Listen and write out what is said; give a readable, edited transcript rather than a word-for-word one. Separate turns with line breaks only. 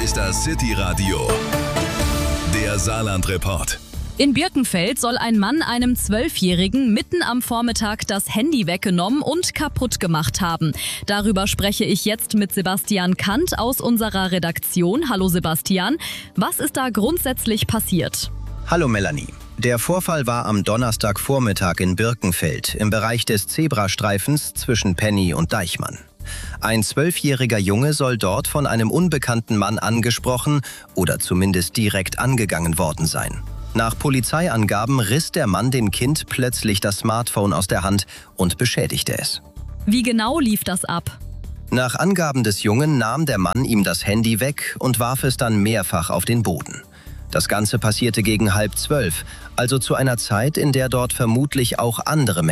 ist das City-Radio, der Saarland-Report.
In Birkenfeld soll ein Mann einem 12-Jährigen mitten am Vormittag das Handy weggenommen und kaputt gemacht haben. Darüber spreche ich jetzt mit Sebastian Kant aus unserer Redaktion. Hallo Sebastian, was ist da grundsätzlich passiert?
Hallo Melanie. Der Vorfall war am Donnerstagvormittag in Birkenfeld im Bereich des Zebrastreifens zwischen Penny und Deichmann. Ein 12-jähriger Junge soll dort von einem unbekannten Mann angesprochen oder zumindest direkt angegangen worden sein. Nach Polizeiangaben riss der Mann dem Kind plötzlich das Smartphone aus der Hand und beschädigte es.
Wie genau lief das ab?
Nach Angaben des Jungen nahm der Mann ihm das Handy weg und warf es dann mehrfach auf den Boden. Das Ganze passierte gegen 11:30, also zu einer Zeit, in der dort vermutlich auch andere